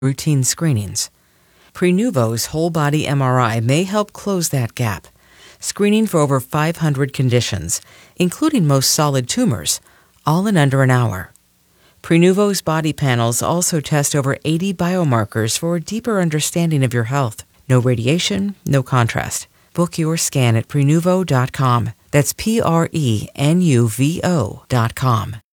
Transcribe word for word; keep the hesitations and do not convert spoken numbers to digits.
routine screenings. Prenuvo's whole-body M R I may help close that gap, screening for over five hundred conditions, including most solid tumors, all in under an hour. Prenuvo's body panels also test over eighty biomarkers for a deeper understanding of your health. No radiation, no contrast. Book your scan at prenuvo dot com. That's P R E N U V O dot com.